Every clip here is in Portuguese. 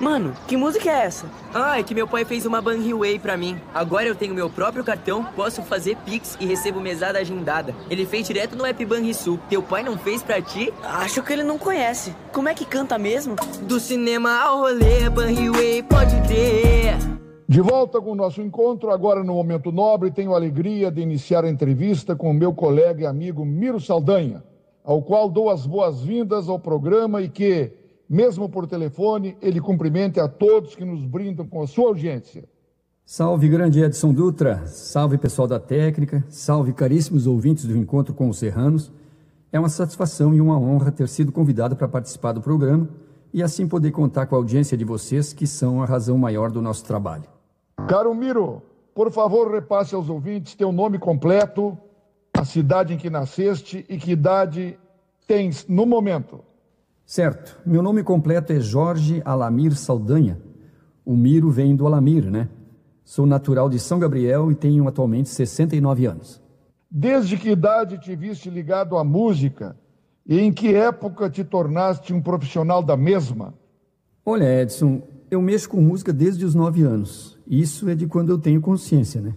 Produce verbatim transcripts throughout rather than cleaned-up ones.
Mano, que música é essa? Ah, é que meu pai fez uma Banriway pra mim. Agora eu tenho meu próprio cartão, posso fazer Pix e recebo mesada agendada. Ele fez direto no app Banrisul. Teu pai não fez pra ti? Acho que ele não conhece. Como é que canta mesmo? Do cinema ao rolê, Banriway, pode crer. De volta com o nosso encontro, agora no Momento Nobre, tenho a alegria de iniciar a entrevista com o meu colega e amigo Miro Saldanha, ao qual dou as boas-vindas ao programa e que, mesmo por telefone, ele cumprimente a todos que nos brindam com a sua audiência. Salve, grande Edson Dutra, salve pessoal da técnica, salve caríssimos ouvintes do Encontro com os Serranos. É uma satisfação e uma honra ter sido convidado para participar do programa e assim poder contar com a audiência de vocês, que são a razão maior do nosso trabalho. Caro Miro, por favor, repasse aos ouvintes teu nome completo, a cidade em que nasceste e que idade tens no momento. Certo, meu nome completo é Jorge Alamir Saldanha. O Miro vem do Alamir, né? Sou natural de São Gabriel e tenho atualmente sessenta e nove anos. Desde que idade te viste ligado à música e em que época te tornaste um profissional da mesma? Olha, Edson, eu mexo com música desde os nove anos. Isso é de quando eu tenho consciência, né?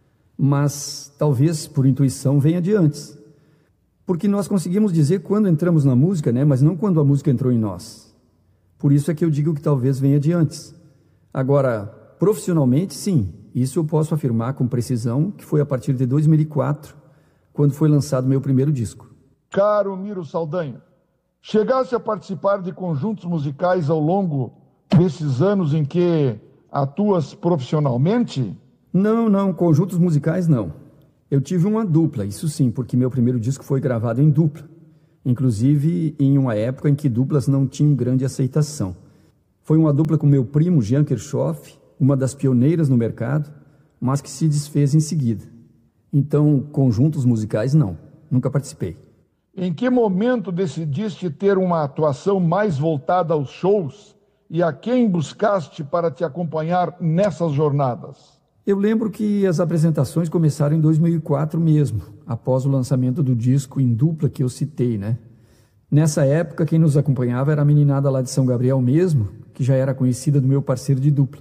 Mas talvez por intuição venha de antes. Porque nós conseguimos dizer quando entramos na música, né? Mas não quando a música entrou em nós. Por isso é que eu digo que talvez venha de antes. Agora, profissionalmente, sim. Isso eu posso afirmar com precisão, que foi a partir de dois mil e quatro, quando foi lançado meu primeiro disco. Caro Miro Saldanha, chegaste a participar de conjuntos musicais ao longo desses anos em que atuas profissionalmente? Não, não, conjuntos musicais não. Eu tive uma dupla, isso sim, porque meu primeiro disco foi gravado em dupla. Inclusive em uma época em que duplas não tinham grande aceitação. Foi uma dupla com meu primo Jean Kirchhoff, uma das pioneiras no mercado, mas que se desfez em seguida. Então, conjuntos musicais não, nunca participei. Em que momento decidiste ter uma atuação mais voltada aos shows e a quem buscaste para te acompanhar nessas jornadas? Eu lembro que as apresentações começaram em dois mil e quatro mesmo, após o lançamento do disco em dupla que eu citei, né? Nessa época, quem nos acompanhava era a meninada lá de São Gabriel mesmo, que já era conhecida do meu parceiro de dupla.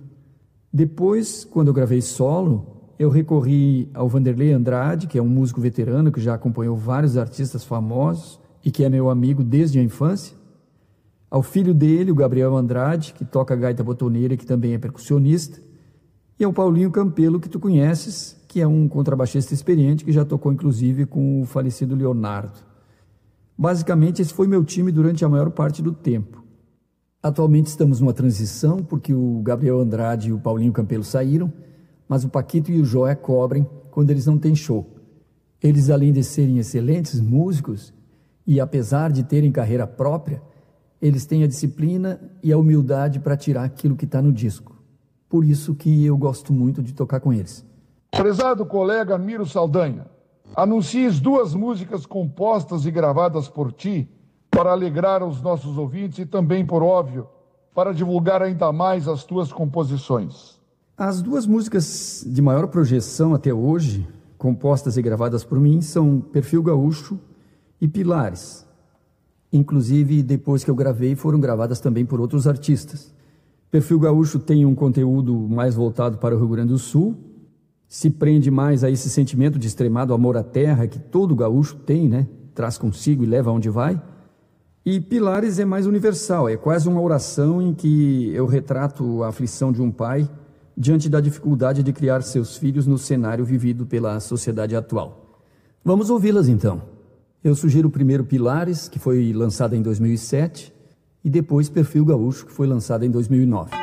Depois, quando eu gravei solo, eu recorri ao Vanderlei Andrade, que é um músico veterano que já acompanhou vários artistas famosos e que é meu amigo desde a infância. Ao filho dele, o Gabriel Andrade, que toca gaita botoneira e que também é percussionista. E ao Paulinho Campelo, que tu conheces, que é um contrabaixista experiente que já tocou inclusive com o falecido Leonardo. Basicamente, esse foi meu time durante a maior parte do tempo. Atualmente estamos numa transição, porque o Gabriel Andrade e o Paulinho Campelo saíram, mas o Paquito e o Joé cobrem quando eles não têm show. Eles, além de serem excelentes músicos, e apesar de terem carreira própria, eles têm a disciplina e a humildade para tirar aquilo que está no disco. Por isso que eu gosto muito de tocar com eles. Prezado colega Miro Saldanha, anuncies duas músicas compostas e gravadas por ti para alegrar os nossos ouvintes e também, por óbvio, para divulgar ainda mais as tuas composições. As duas músicas de maior projeção até hoje, compostas e gravadas por mim, são Perfil Gaúcho e Pilares. Inclusive, depois que eu gravei, foram gravadas também por outros artistas. Perfil Gaúcho tem um conteúdo mais voltado para o Rio Grande do Sul, se prende mais a esse sentimento de extremado amor à terra que todo gaúcho tem, né? Traz consigo e leva aonde vai. E Pilares é mais universal, é quase uma oração em que eu retrato a aflição de um pai diante da dificuldade de criar seus filhos no cenário vivido pela sociedade atual. Vamos ouvi-las então. Eu sugiro primeiro Pilares, que foi lançada em dois mil e sete, e depois Perfil Gaúcho, que foi lançada em dois mil e nove.